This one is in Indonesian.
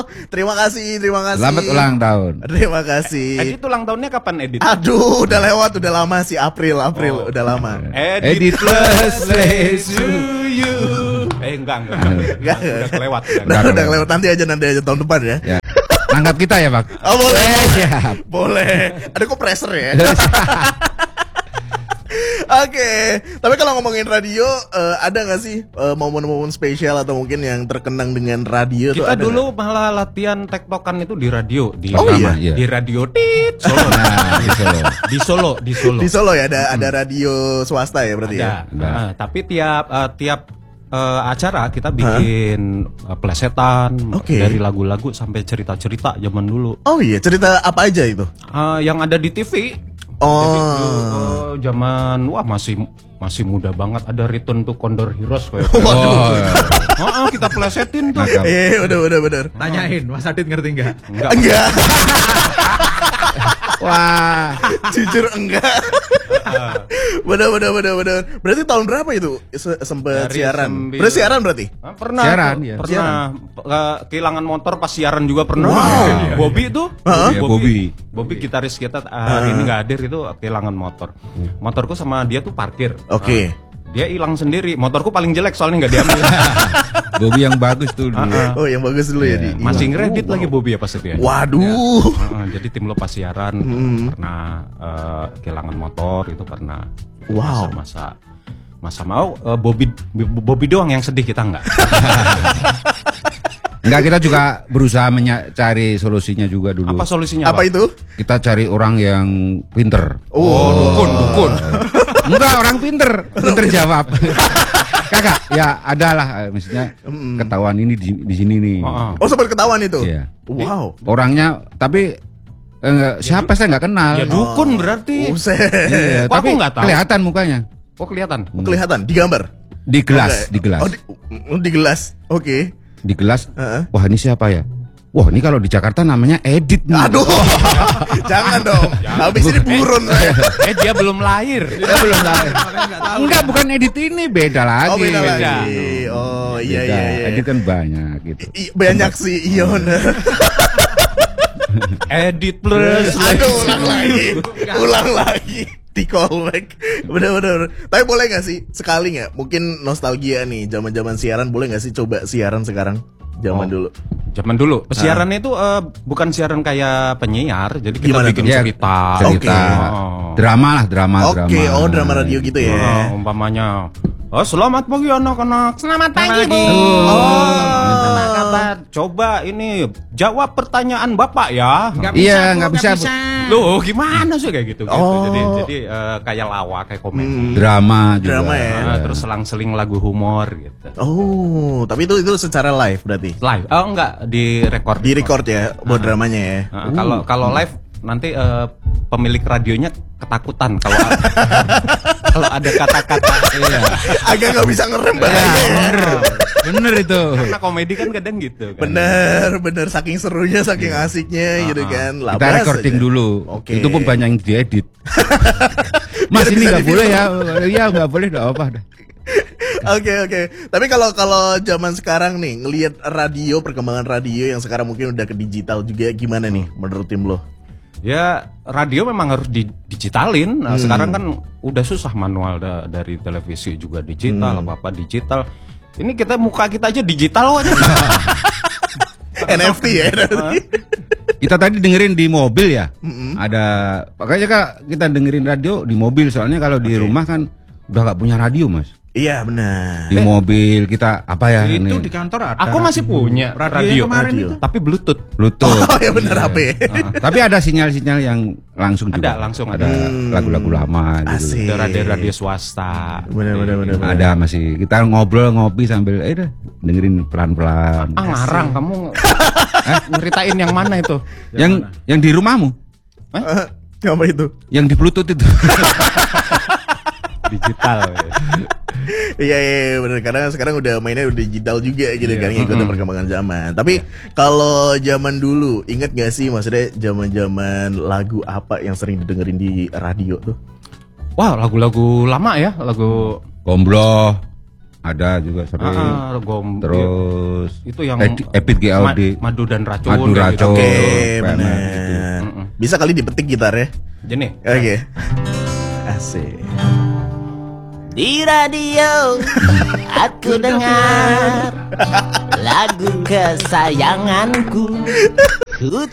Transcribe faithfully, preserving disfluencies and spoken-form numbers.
Terima kasih, terima kasih. Selamat ulang tahun. Terima kasih. Edit ulang tahunnya kapan Edit? Aduh, udah lewat, udah lama sih April, April, Oh. udah lama. Edit plus race to you. Eh enggak enggak. Enggak, Udah kelewat. Udah, udah lewat, nanti aja, nanti aja tahun depan ya. Ya. Angkat kita ya, Pak. Oh, boleh. Eh, siap. Boleh. Ada kok pressure ya. Oke, tapi kalau ngomongin radio, uh, ada nggak sih uh, momen-momen spesial atau mungkin yang terkenang dengan radio? Tuh Kita ada dulu gak? malah latihan tektokan itu di radio, di Oh, Rama, iya? di radio Tit Solo. Nah, di Solo. Di Solo, di Solo. Di Solo ya, ada ada radio swasta ya berarti Ada. ya. Ada. Nah, tapi tiap eh, tiap eh, acara kita bikin eh, plesetan Oke. dari lagu-lagu sampai cerita-cerita zaman dulu. Oh iya, cerita apa aja itu? Eh, yang ada di T V. Oh. Jadi dulu, eh, zaman wah masih masih muda banget, ada Return to Condor Heroes kayak. Oh, ya. Heeh, kita plesetin tuh. Mantap. Eh, udah udah benar. Tanyain, Mas Adit ngerti nggak? Enggak. Enggak. Wah. Jujur enggak. Benar benar benar benar. Berarti tahun berapa itu se- sempet Dari siaran? sembilan- Berarti siaran berarti? Ah, pernah Siaran, tuh, ya. pernah eh, kehilangan motor pas siaran juga pernah. Wow. Bobby tuh, Iya, Bobby. Bobby gitaris kita eh, hari ini nggak hadir itu kehilangan motor. Motorku sama dia tuh parkir. Oke. Nah, dia hilang sendiri. Motorku paling jelek soalnya nggak diambil. Bobby yang bagus tuh dulu. Ah, ah. Oh, yang bagus dulu ya Iya. di. Masih Oh, ngredit wow. lagi Bobby ya pas itu ya. Waduh. Heeh, jadi tim lo pas siaran pernah eh, kehilangan motor itu pernah. Wow. Masa masa mau eh, Bobby Bobby doang yang sedih, kita nggak. Enggak, kita juga berusaha mencari solusinya juga dulu. Apa solusinya? Apa itu? Kita cari orang yang pinter. Oh, dukun, dukun. Enggak, orang pinter, pinter jawab. Kakak, ya adalah, maksudnya ketahuan ini di, di sini nih. Heeh. Oh, sempat ketahuan itu. Iya. Wow. Orangnya, tapi eh, siapa saya nggak kenal. Ya dukun berarti. Buset. Iya, Kok aku tapi nggak tahu? kelihatan mukanya Oh kelihatan. Kelihatan di gambar. di gelas, Oke. di gelas, Oh, di, oh, di gelas. Oke. di gelas. Heeh. Wah, ini siapa ya? Wah, ini kalau di Jakarta namanya Edit nih. Aduh. Jangan dong. Habis ini buron. Eh dia belum lahir. Dia belum lahir. Enggak, bukan Edit ini, beda lagi. Oh, beda beda. lagi. Oh, iya Beda. iya iya. Edit kan banyak gitu. I- banyak sih, iya bener. Edit plus. Aduh, ulang lagi. Ulang lagi. Di callback. Bener-bener. Tapi boleh gak sih sekali nggak? Mungkin nostalgia nih, zaman-zaman siaran, boleh gak sih coba siaran sekarang? Zaman Oh. dulu. Zaman dulu siaran itu eh, bukan siaran kayak penyiar, jadi kita Gimana bikin tuh? Ya, cerita. Cerita. Oh. Drama lah, drama, drama. Oke, oh drama radio gitu ya. Oh, umpamanya, oh selamat pagi anak-anak. Selamat pagi bu. Oh. Oh, kabar. Coba ini jawab pertanyaan bapak ya. Iya, nggak bisa. Bu. Loh gimana sih kayak gitu? gitu. Oh. Jadi jadi eh, kayak lawak, kayak komedi. Drama juga. Drama ya. Nah, terus selang-seling lagu humor gitu. Oh, tapi itu itu secara live berarti. Live? Oh enggak, di record. Di record ya buat dramanya ya. Nah, kalau kalau live nanti eh, pemilik radionya ketakutan kalau kalau ada kata-kata. Iya. Agak nggak bisa ngerem bahaya ya. Bener itu. Karena komedi kan kadang gitu. Kan. Bener, bener saking serunya, saking asiknya gitu kan. Kita Labas recording aja. dulu. Oke. Itu pun banyak yang diedit. Mas, Biar ini bisa nggak boleh ya? di-film. Iya, nggak boleh, nggak apa. Oke oke. Tapi kalau kalau zaman sekarang nih ngelihat radio, perkembangan radio yang sekarang mungkin udah ke digital juga, gimana nih menurut tim lo? Ya radio memang harus didigitalin. Nah, Hmm. sekarang kan udah susah manual da- dari televisi juga digital, Hmm. apa apa digital. Ini kita muka kita aja digital aja. N F T ya. Kita tadi dengerin di mobil ya. Ada, makanya kak kita dengerin radio di mobil. Soalnya kalau di rumah kan udah nggak punya radio, Mas. Iya benar. Di mobil kita apa ya? Itu ini? di kantor ada. Aku masih punya radio, radio, yang kemarin radio. itu. tapi Bluetooth. Bluetooth. Oh ya benar H P. Ah, tapi ada sinyal-sinyal yang langsung Ada, juga. langsung ada ada. lagu-lagu lama gitu. Asik. Ada radio-radio swasta. Benar benar benar. benar. Ada masih kita ngobrol ngopi sambil eh dah dengerin pelan-pelan. Ah ngarang kamu. Eh, ngeritain yang mana itu? yang yang di rumahmu, Eh, apa itu? yang di Bluetooth itu. Digital. Iya iya iya, benar, karena sekarang udah mainnya udah digital juga gitu Iya. kan, ngikutin perkembangan zaman. Tapi kalau zaman dulu, ingat gak sih maksudnya zaman-zaman lagu apa yang sering didengerin di radio tuh? Wah, lagu-lagu lama ya, lagu Gombloh. Ada juga sering. Ah, gom, Terus itu yang Ed- Epit G ma- L D. madu dan racun. Madu kayak gitu. racun. Oke, P M R benar. gitu. Bisa kali dipetik gitar ya. Jadi Oke. Asik. Di radio aku dengar lagu kesayanganku. Ku